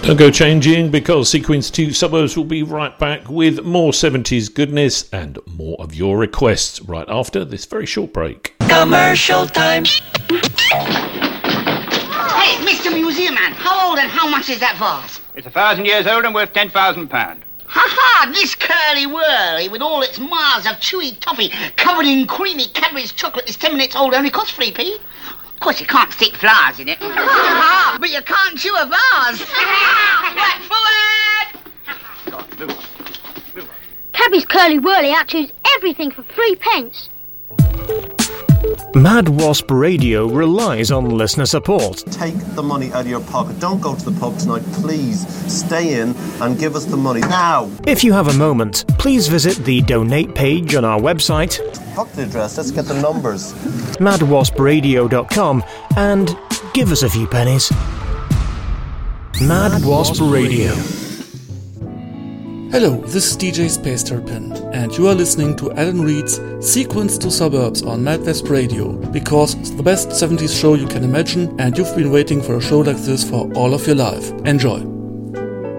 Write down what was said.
Don't go changing, because Sequence 2 Suburbs will be right back with more 70s goodness and more of your requests right after this very short break. Commercial time. Hey, Mr. Museum Man, how old and how much is that vase? It's 1,000 years old and worth £10,000. Ha-ha, this curly-whirly with all its miles of chewy toffee covered in creamy Cadbury's chocolate is 10 minutes old, only costs 3p. Of course, you can't stick flowers in it. But you can't chew a vase. Right forward! Cadbury's Curly Whirly outchews everything for 3p. Mad Wasp Radio relies on listener support. Take the money out of your pocket. Don't go to the pub tonight, please. Stay in and give us the money now. If you have a moment, please visit the donate page on our website. Fuck the address, let's get the numbers. madwaspradio.com and give us a few pennies. Mad Wasp Radio. Hello, this is DJ Space Terrapin, and you are listening to Alan Reed's Sequence to Suburbs on Mad West Radio, because it's the best 70s show you can imagine, and you've been waiting for a show like this for all of your life. Enjoy.